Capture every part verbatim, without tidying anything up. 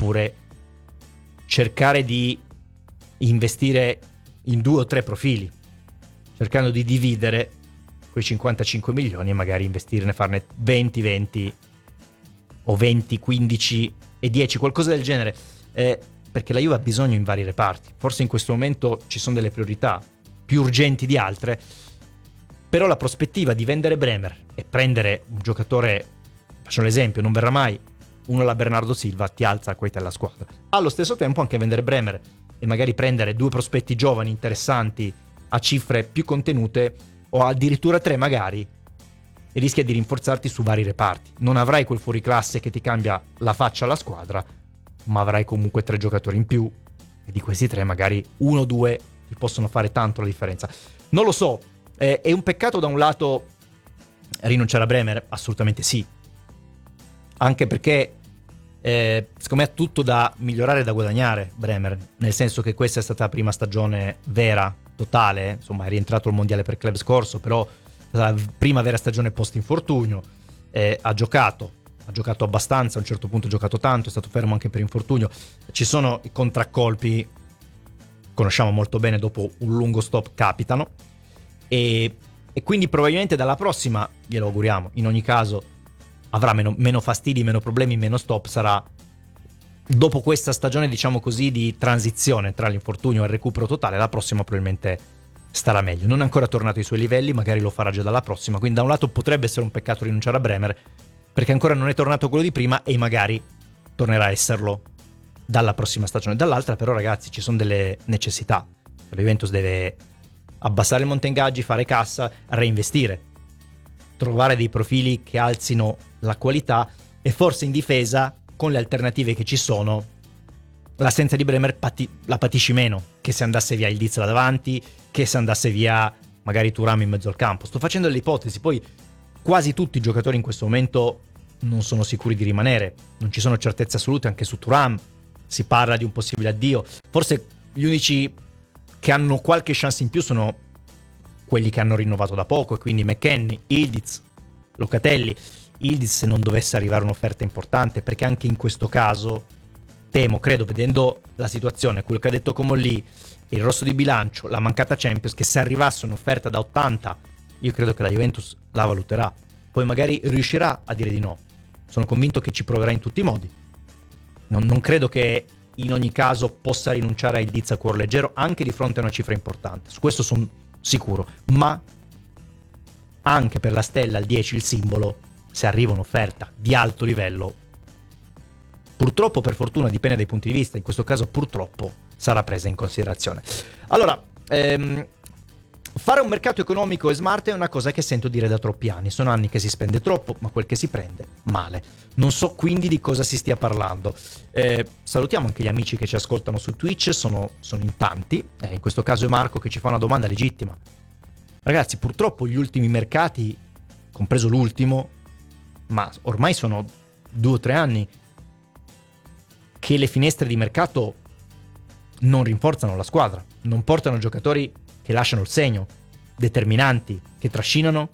oppure cercare di investire in due o tre profili, cercando di dividere quei cinquantacinque milioni e magari investirne, farne venti venti o venti quindici e dieci, qualcosa del genere, eh, perché la Juve ha bisogno in vari reparti. Forse in questo momento ci sono delle priorità più urgenti di altre, però la prospettiva di vendere Bremer e prendere un giocatore, faccio l'esempio, non verrà mai uno alla Bernardo Silva, ti alza a qualità della squadra. Allo stesso tempo anche vendere Bremer e magari prendere due prospetti giovani interessanti a cifre più contenute, o addirittura tre magari, e rischia di rinforzarti su vari reparti. Non avrai quel fuoriclasse che ti cambia la faccia alla squadra, ma avrai comunque tre giocatori in più, e di questi tre magari uno o due ti possono fare tanto la differenza. Non lo so, eh, è un peccato da un lato rinunciare a Bremer? Assolutamente sì, anche perché eh, secondo me ha tutto da migliorare e da guadagnare Bremer, nel senso che questa è stata la prima stagione vera, totale, insomma è rientrato al mondiale per club scorso, però la prima vera stagione post infortunio, eh, ha giocato ha giocato abbastanza, a un certo punto ha giocato tanto, è stato fermo anche per infortunio, ci sono i contraccolpi, conosciamo molto bene, dopo un lungo stop capitano, e, e quindi probabilmente dalla prossima, glielo auguriamo, in ogni caso avrà meno, meno fastidi, meno problemi, meno stop, sarà dopo questa stagione, diciamo così, di transizione tra l'infortunio e il recupero totale, la prossima probabilmente starà meglio. Non è ancora tornato ai suoi livelli, magari lo farà già dalla prossima, quindi da un lato potrebbe essere un peccato rinunciare a Bremer, perché ancora non è tornato quello di prima e magari tornerà a esserlo dalla prossima stagione. Dall'altra però, ragazzi, ci sono delle necessità. La Juventus deve abbassare il monte ingaggi, fare cassa, reinvestire, trovare dei profili che alzino la qualità, e forse in difesa, con le alternative che ci sono, l'assenza di Bremer pati- la patisci meno che se andasse via il Diz là davanti, che se andasse via magari Thuram in mezzo al campo. Sto facendo delle ipotesi, poi quasi tutti i giocatori in questo momento non sono sicuri di rimanere, non ci sono certezze assolute anche su Thuram, si parla di un possibile addio. Forse gli unici che hanno qualche chance in più sono quelli che hanno rinnovato da poco, e quindi McKennie, Ildiz, Locatelli. Ildiz, se non dovesse arrivare un'offerta importante, perché anche in questo caso temo, credo, vedendo la situazione, quello che ha detto Comolli, il rosso di bilancio, la mancata Champions, che se arrivasse un'offerta da ottanta, io credo che la Juventus la valuterà, poi magari riuscirà a dire di no. Sono convinto che ci proverà in tutti i modi. Non, non credo che in ogni caso possa rinunciare a Ildiz a cuor leggero, anche di fronte a una cifra importante, su questo sono sicuro, ma anche per la stella, il dieci, il simbolo, se arriva un'offerta di alto livello, purtroppo, per fortuna, dipende dai punti di vista, in questo caso purtroppo sarà presa in considerazione. Allora, ehm, fare un mercato economico e smart è una cosa che sento dire da troppi anni. Sono anni che si spende troppo, ma quel che si prende, male. Non so quindi di cosa si stia parlando. Eh, salutiamo anche gli amici che ci ascoltano su Twitch, sono, sono in tanti. Eh, in questo caso è Marco che ci fa una domanda legittima. Ragazzi, purtroppo gli ultimi mercati, compreso l'ultimo, ma ormai sono due o tre anni che le finestre di mercato non rinforzano la squadra, non portano giocatori che lasciano il segno, determinanti, che trascinano,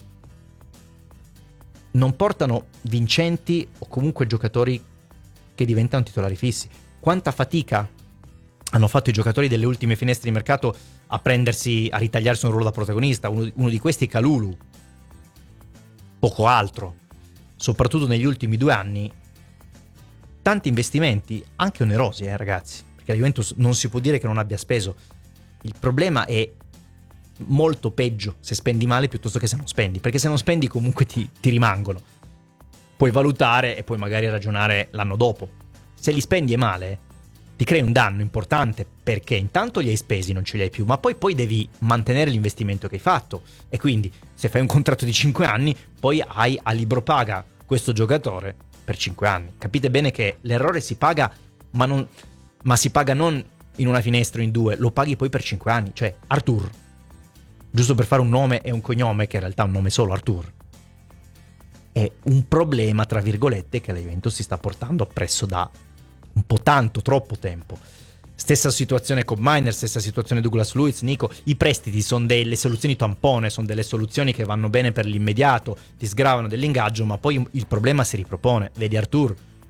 non portano vincenti o comunque giocatori che diventano titolari fissi. Quanta fatica hanno fatto i giocatori delle ultime finestre di mercato a prendersi, a ritagliarsi un ruolo da protagonista. Uno, uno di questi è Kalulu, poco altro. Soprattutto negli ultimi due anni, tanti investimenti, anche onerosi, eh, ragazzi, perché la Juventus non si può dire che non abbia speso. Il problema è molto peggio se spendi male piuttosto che se non spendi, perché se non spendi comunque ti, ti rimangono. Puoi valutare e poi magari ragionare l'anno dopo. Se li spendi male, ti crei un danno importante, perché intanto li hai spesi, non ce li hai più, ma poi, poi devi mantenere l'investimento che hai fatto, e quindi se fai un contratto di cinque anni, poi hai a libro paga questo giocatore per cinque anni. Capite bene che l'errore si paga, ma, non, ma si paga non in una finestra o in due, lo paghi poi per cinque anni. Cioè Arthur, giusto per fare un nome e un cognome, che in realtà è un nome solo, Arthur, è un problema, tra virgolette, che la Juventus si sta portando appresso da un po' tanto, troppo tempo. Stessa situazione con Miner, stessa situazione Douglas Luiz, Nico. I prestiti sono delle soluzioni tampone, sono delle soluzioni che vanno bene per l'immediato, ti sgravano dell'ingaggio, ma poi il problema si ripropone. Vedi Arthur,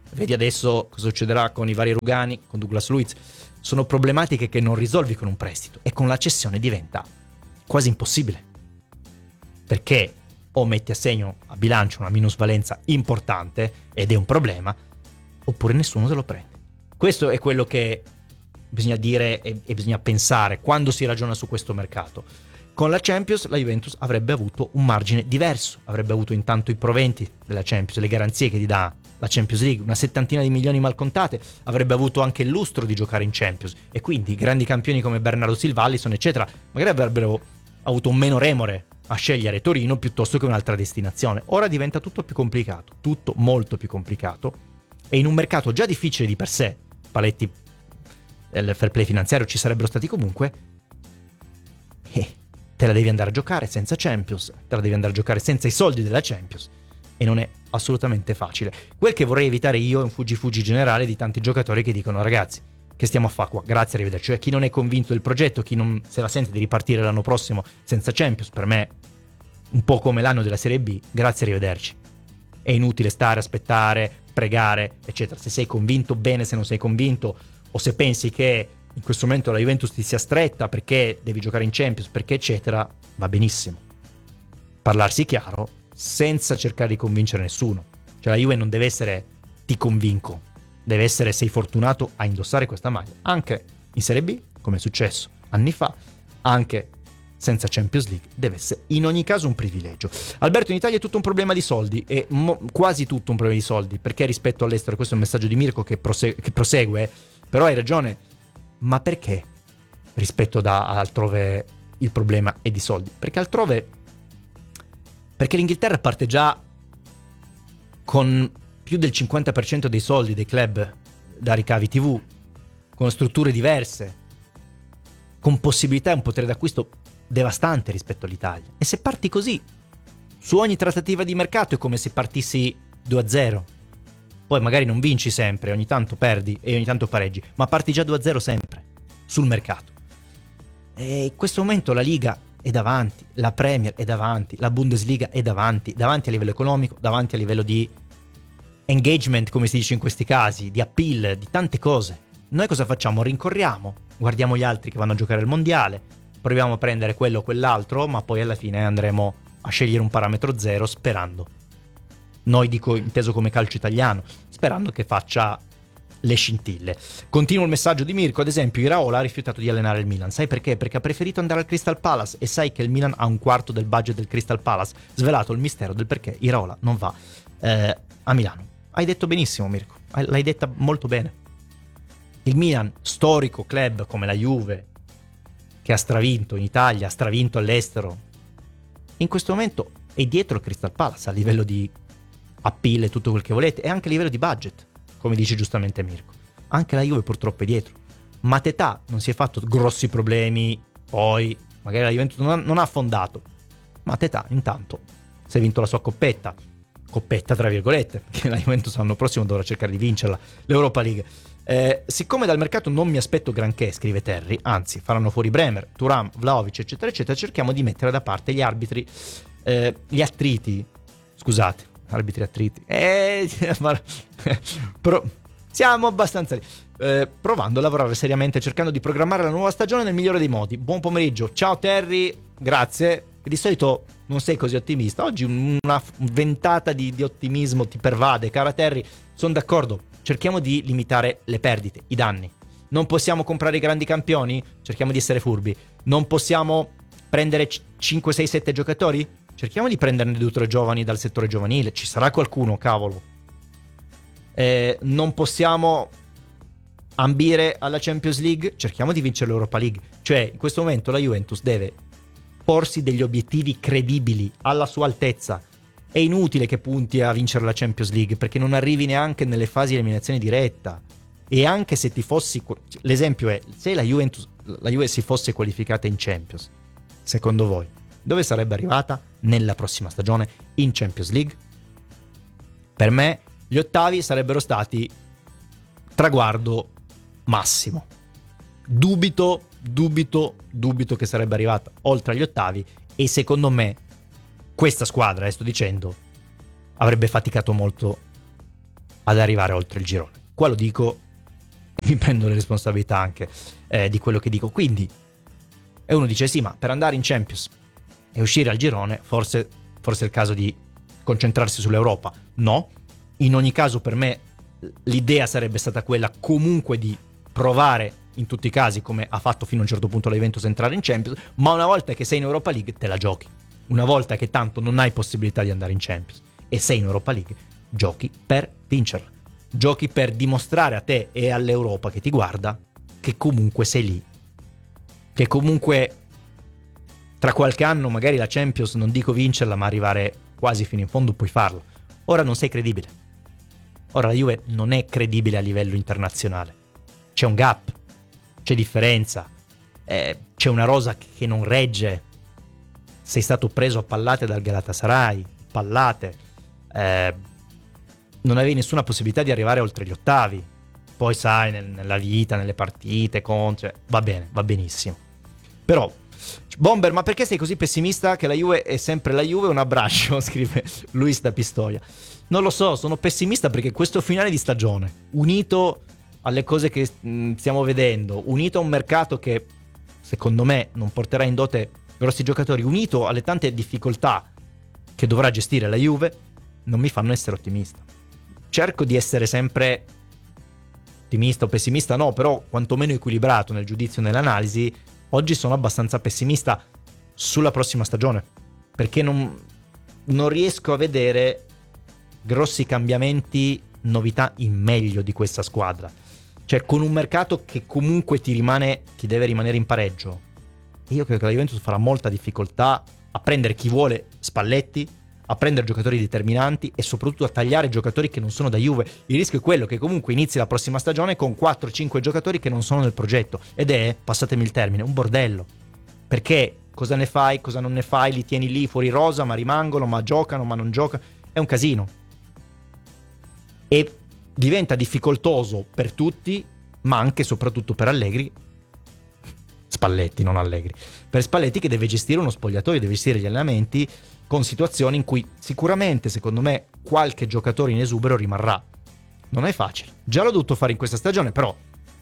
Vedi adesso cosa succederà con i vari Rugani, con Douglas Luiz. Sono problematiche che non risolvi con un prestito e con la cessione diventa quasi impossibile, perché o metti a segno a bilancio una minusvalenza importante ed è un problema, oppure nessuno te lo prende. Questo è quello che bisogna dire e, e bisogna pensare quando si ragiona su questo mercato. Con la Champions la Juventus avrebbe avuto un margine diverso, avrebbe avuto intanto i proventi della Champions, le garanzie che ti dà la Champions League, una settantina di milioni mal contate, avrebbe avuto anche il lustro di giocare in Champions e quindi grandi campioni come Bernardo Silva, Alisson eccetera magari avrebbero avuto un meno remore a scegliere Torino piuttosto che un'altra destinazione. Ora diventa tutto più complicato, tutto molto più complicato, e in un mercato già difficile di per sé, paletti del fair play finanziario ci sarebbero stati comunque, e te la devi andare a giocare senza Champions, te la devi andare a giocare senza i soldi della Champions, e non è assolutamente facile. Quel che vorrei evitare io è un fuggi-fuggi generale di tanti giocatori che dicono: ragazzi, che stiamo a fare qua? Grazie, arrivederci. Cioè chi non è convinto del progetto, chi non se la sente di ripartire l'anno prossimo senza Champions, per me un po' come l'anno della Serie B, grazie, arrivederci. È inutile stare, aspettare, pregare, eccetera. Se sei convinto, bene; se non sei convinto, o se pensi che in questo momento la Juventus ti sia stretta perché devi giocare in Champions, perché eccetera, va benissimo. Parlarsi chiaro senza cercare di convincere nessuno. Cioè la Juve non deve essere ti convinco, deve essere sei fortunato a indossare questa maglia, anche in Serie B, come è successo anni fa, anche senza Champions League, deve essere in ogni caso un privilegio. Alberto, in Italia è tutto un problema di soldi, e mo- quasi tutto un problema di soldi, perché rispetto all'estero, questo è un messaggio di Mirko che, prose- che prosegue, però hai ragione, ma perché rispetto da altrove il problema è di soldi? Perché altrove, perché l'Inghilterra parte già con più del cinquanta per cento dei soldi dei club da ricavi tivù, con strutture diverse, con possibilità e un potere d'acquisto devastante rispetto all'Italia. E se parti così, su ogni trattativa di mercato è come se partissi due a zero. Poi magari non vinci sempre, ogni tanto perdi e ogni tanto pareggi, ma parti già due a zero sempre sul mercato. E in questo momento la Liga è davanti, la Premier è davanti, la Bundesliga è davanti, davanti a livello economico, davanti a livello di engagement, come si dice in questi casi, di appeal, di tante cose. Noi cosa facciamo? Rincorriamo, guardiamo gli altri che vanno a giocare al mondiale, proviamo a prendere quello o quell'altro, ma poi alla fine andremo a scegliere un parametro zero sperando. Noi dico inteso come calcio italiano, sperando che faccia le scintille. Continuo il messaggio di Mirko, ad esempio Iraola ha rifiutato di allenare il Milan. Sai perché? Perché ha preferito andare al Crystal Palace, e sai che il Milan ha un quarto del budget del Crystal Palace. Svelato il mistero del perché Iraola non va eh, a Milano. Hai detto benissimo Mirko, l'hai detta molto bene. Il Milan, storico club come la Juve, che ha stravinto in Italia, ha stravinto all'estero, in questo momento è dietro il Crystal Palace a livello di appeal e tutto quel che volete, e anche a livello di budget, come dice giustamente Mirko. Anche la Juve purtroppo è dietro. Mateta non si è fatto grossi problemi, poi magari la Juventus non ha, non ha affondato. Mateta intanto si è vinto la sua coppetta, coppetta tra virgolette, perché la Juventus l'anno prossimo dovrà cercare di vincerla, l'Europa League. Eh, siccome dal mercato non mi aspetto granché, scrive Terry, anzi faranno fuori Bremer, Thuram, Vlahovic eccetera eccetera, cerchiamo di mettere da parte gli arbitri, eh, gli attriti, scusate, arbitri attriti, eh, però siamo abbastanza lì. Eh, provando a lavorare seriamente, cercando di programmare la nuova stagione nel migliore dei modi. Buon pomeriggio, ciao Terry, grazie. Di solito non sei così ottimista, oggi una ventata di, di ottimismo ti pervade, cara Terry. Sono d'accordo, cerchiamo di limitare le perdite, i danni. Non possiamo comprare i grandi campioni? Cerchiamo di essere furbi. Non possiamo prendere cinque, sei, sette giocatori? Cerchiamo di prenderne due o tre giovani dal settore giovanile. Ci sarà qualcuno, cavolo. Eh, non possiamo ambire alla Champions League? Cerchiamo di vincere l'Europa League. Cioè, in questo momento la Juventus deve porsi degli obiettivi credibili, alla sua altezza. È inutile che punti a vincere la Champions League, perché non arrivi neanche nelle fasi di eliminazione diretta. E anche se ti fossi... L'esempio è, se la Juventus, la Juve si fosse qualificata in Champions, secondo voi, dove sarebbe arrivata nella prossima stagione in Champions League? Per me gli ottavi sarebbero stati traguardo massimo. Dubito, dubito, dubito che sarebbe arrivata oltre agli ottavi, e secondo me questa squadra, eh, sto dicendo, avrebbe faticato molto ad arrivare oltre il girone. Qua lo dico, mi prendo le responsabilità anche eh, di quello che dico. Quindi, e uno dice sì, ma per andare in Champions e uscire al girone, forse, forse è il caso di concentrarsi sull'Europa. No, in ogni caso per me l'idea sarebbe stata quella comunque di provare in tutti i casi, come ha fatto fino a un certo punto la Juventus, entrare in Champions, ma una volta che sei in Europa League te la giochi. Una volta che tanto non hai possibilità di andare in Champions e sei in Europa League, giochi per vincerla. Giochi per dimostrare a te e all'Europa che ti guarda che comunque sei lì. Che comunque tra qualche anno magari la Champions, non dico vincerla, ma arrivare quasi fino in fondo puoi farlo. Ora non sei credibile. Ora la Juve non è credibile a livello internazionale. C'è un gap, c'è differenza, eh, c'è una rosa che non regge. Sei stato preso a pallate dal Galatasaray, pallate, eh, non avevi nessuna possibilità di arrivare oltre gli ottavi. Poi sai, nel, nella vita, nelle partite, contro, va bene, va benissimo. Però, Bomber, ma perché sei così pessimista che la Juve è sempre la Juve? Un abbraccio, scrive Luis da Pistoia. Non lo so, sono pessimista perché questo finale di stagione, unito alle cose che mh, stiamo vedendo, unito a un mercato che secondo me non porterà in dote grossi giocatori, unito alle tante difficoltà che dovrà gestire la Juve, non mi fanno essere ottimista. Cerco di essere sempre ottimista o pessimista, no, però quantomeno equilibrato nel giudizio e nell'analisi. Oggi sono abbastanza pessimista sulla prossima stagione, perché non, non riesco a vedere grossi cambiamenti, novità in meglio di questa squadra. Cioè, con un mercato che comunque ti rimane, ti deve rimanere in pareggio. Io credo che la Juventus farà molta difficoltà a prendere chi vuole Spalletti, a prendere giocatori determinanti e soprattutto a tagliare giocatori che non sono da Juve. Il rischio è quello che comunque inizi la prossima stagione con quattro cinque giocatori che non sono nel progetto, ed è, passatemi il termine, un bordello. Perché cosa ne fai, cosa non ne fai, li tieni lì fuori rosa, ma rimangono, ma giocano, ma non giocano, è un casino. E diventa difficoltoso per tutti, ma anche e soprattutto per Allegri. Spalletti, non Allegri. Per Spalletti, che deve gestire uno spogliatoio, deve gestire gli allenamenti con situazioni in cui sicuramente, secondo me, qualche giocatore in esubero rimarrà. Non è facile. Già l'ho dovuto fare in questa stagione, però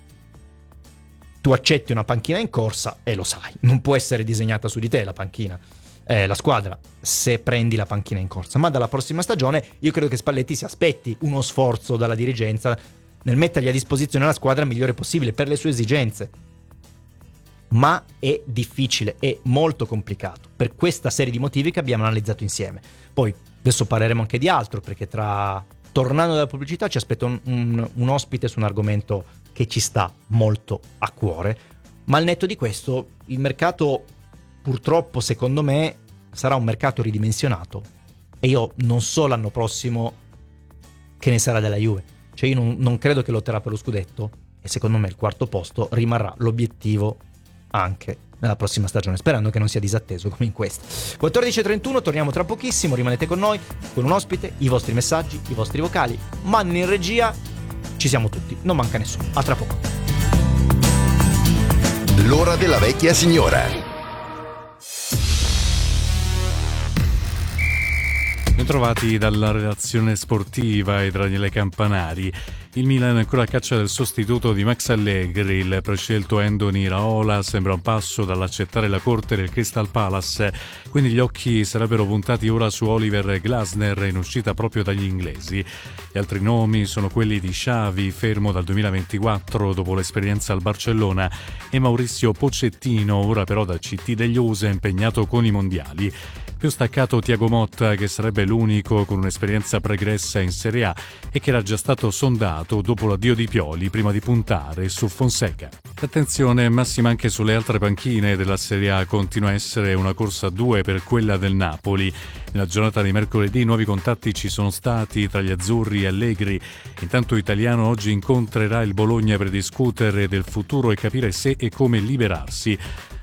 tu accetti una panchina in corsa e lo sai, non può essere disegnata su di te la panchina, eh, la squadra, se prendi la panchina in corsa. Ma dalla prossima stagione io credo che Spalletti si aspetti uno sforzo dalla dirigenza nel mettergli a disposizione la squadra migliore possibile per le sue esigenze. Ma è difficile, è molto complicato per questa serie di motivi che abbiamo analizzato insieme. Poi adesso parleremo anche di altro, perché tra tornando dalla pubblicità ci aspetta un, un, un ospite su un argomento che ci sta molto a cuore. Ma al netto di questo, il mercato purtroppo secondo me sarà un mercato ridimensionato, e io non so l'anno prossimo che ne sarà della Juve. Cioè io non, non credo che lotterà per lo scudetto, e secondo me il quarto posto rimarrà l'obiettivo anche nella prossima stagione, sperando che non sia disatteso come in questa. quattordici e trentuno, torniamo tra pochissimo, rimanete con noi, con un ospite, i vostri messaggi, i vostri vocali, Manni in regia, ci siamo tutti, non manca nessuno. A tra poco. L'ora della vecchia signora. Bentrovati dalla redazione sportiva e Daniele Campanari. Il Milan è ancora a caccia del sostituto di Max Allegri. Il prescelto Andoni Raola sembra un passo dall'accettare la corte del Crystal Palace, quindi gli occhi sarebbero puntati ora su Oliver Glasner, in uscita proprio dagli inglesi. Gli altri nomi sono quelli di Xavi, fermo dal duemilaventiquattro dopo l'esperienza al Barcellona, e Mauricio Pochettino, ora però da C T degli U S A, impegnato con i mondiali. Più staccato Thiago Motta, che sarebbe l'unico con un'esperienza pregressa in Serie A e che era già stato sondato dopo l'addio di Pioli prima di puntare su Fonseca. L'attenzione massima anche sulle altre panchine della Serie A, continua a essere una corsa a due per quella del Napoli. Nella giornata di mercoledì nuovi contatti ci sono stati tra gli azzurri e Allegri. Intanto Italiano oggi incontrerà il Bologna per discutere del futuro e capire se e come liberarsi.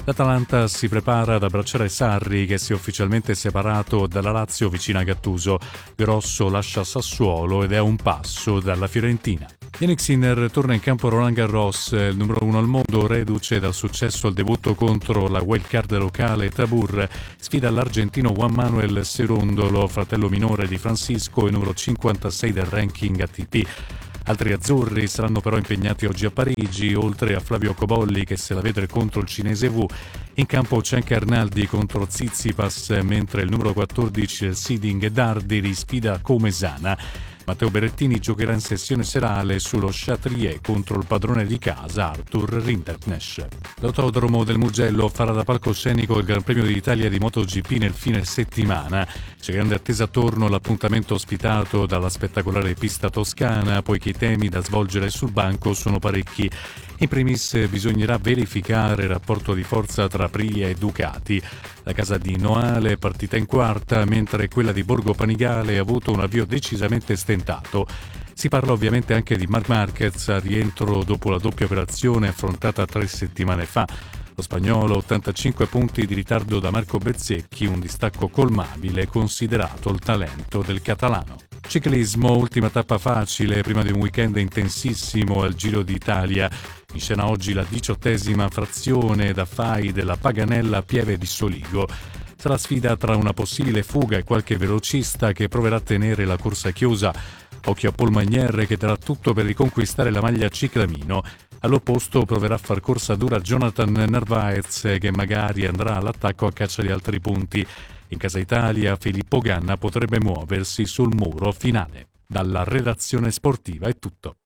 L'Atalanta si prepara ad abbracciare Sarri, che si è ufficialmente separato dalla Lazio vicino a Gattuso. Grosso lascia Sassuolo ed è a un passo dalla Fiorentina. Yannick Sinner torna in campo a Roland Garros, il numero uno al mondo, reduce dal successo al debutto contro la wildcard locale Tabur. Sfida l'argentino Juan Manuel Cerundolo, fratello minore di Francisco e numero cinquantasei del ranking A T P. Altri azzurri saranno però impegnati oggi a Parigi, oltre a Flavio Cobolli che se la vede contro il cinese Wu. In campo c'è anche Arnaldi contro Tsitsipas, mentre il numero quattordici del seeding Dardi sfida Comesana. Matteo Berrettini giocherà in sessione serale sullo Chatrier contro il padrone di casa Arthur Rinderknecht. L'autodromo del Mugello farà da palcoscenico il Gran Premio d'Italia di MotoGP nel fine settimana. C'è grande attesa attorno all'appuntamento ospitato dalla spettacolare pista toscana, poiché i temi da svolgere sul banco sono parecchi. In primis bisognerà verificare il rapporto di forza tra Aprilia e Ducati. La casa di Noale è partita in quarta, mentre quella di Borgo Panigale ha avuto un avvio decisamente stentato. Si parla ovviamente anche di Marc Marquez a rientro dopo la doppia operazione affrontata tre settimane fa. Lo spagnolo, ottantacinque punti di ritardo da Marco Bezzecchi, un distacco colmabile considerato il talento del catalano. Ciclismo, ultima tappa facile prima di un weekend intensissimo al Giro d'Italia. In scena oggi la diciottesima frazione da Fai della Paganella Pieve di Soligo. Sarà sfida tra una possibile fuga e qualche velocista che proverà a tenere la corsa chiusa. Occhio a Paul Magnier che darà tutto per riconquistare la maglia ciclamino. All'opposto proverà a far corsa dura Jonathan Narvaez che magari andrà all'attacco a caccia di altri punti. In casa Italia Filippo Ganna potrebbe muoversi sul muro finale. Dalla redazione sportiva è tutto.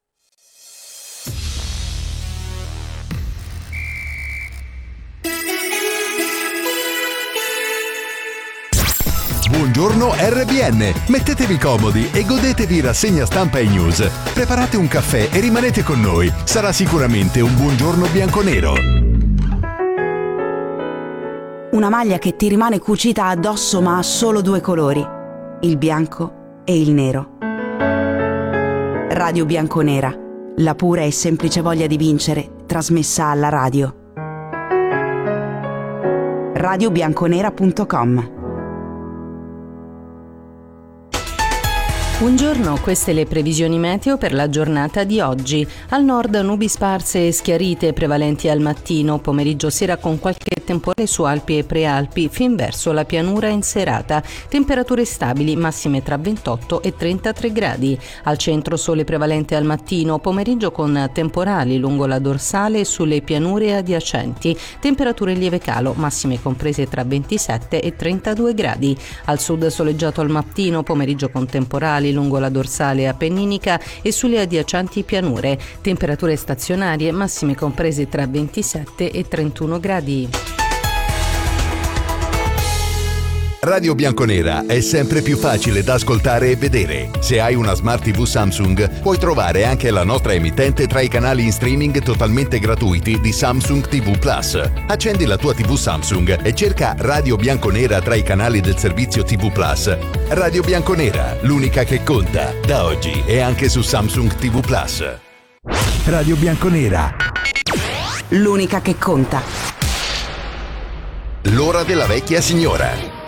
Buongiorno R B N, mettetevi comodi e godetevi rassegna stampa e news. Preparate un caffè e rimanete con noi, sarà sicuramente un buongiorno bianconero. Una maglia che ti rimane cucita addosso ma ha solo due colori, il bianco e il nero. Radio Bianconera, la pura e semplice voglia di vincere, trasmessa alla radio. radio bianconera punto com. Buongiorno, queste le previsioni meteo per la giornata di oggi. Al nord nubi sparse e schiarite prevalenti al mattino, pomeriggio sera con qualche temporale su Alpi e Prealpi, fin verso la pianura in serata. Temperature stabili, massime tra ventotto e trentatré gradi. Al centro sole prevalente al mattino, pomeriggio con temporali lungo la dorsale e sulle pianure adiacenti. Temperature in lieve calo, massime comprese tra ventisette e trentadue gradi. Al sud soleggiato al mattino, pomeriggio con temporali lungo la dorsale appenninica e sulle adiacenti pianure. Temperature stazionarie, massime comprese tra ventisette e trentuno gradi. Radio Bianconera è sempre più facile da ascoltare e vedere. Se hai una Smart tivù Samsung, puoi trovare anche la nostra emittente tra i canali in streaming totalmente gratuiti di Samsung tivù Plus. Accendi la tua tivù Samsung e cerca Radio Bianconera tra i canali del servizio tivù Plus. Radio Bianconera, l'unica che conta, da oggi e anche su Samsung tivù Plus. Radio Bianconera, l'unica che conta. L'ora della vecchia signora.